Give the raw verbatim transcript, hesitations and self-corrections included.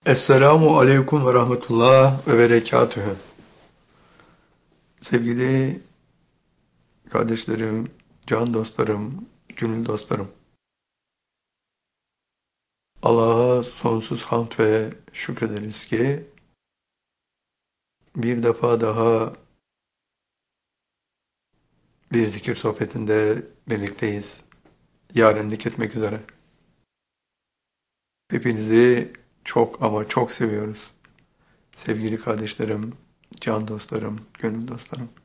Esselamu aleyküm ve rahmetullah ve berekatühü. Sevgili kardeşlerim, can dostlarım, gönül dostlarım. Allah'a sonsuz hamd ve şükrederiz ki bir defa daha bir zikir sohbetinde birlikteyiz. Yarenlik etmek üzere. Hepinizi çok ama çok seviyoruz. Sevgili kardeşlerim, can dostlarım, gönül dostlarım.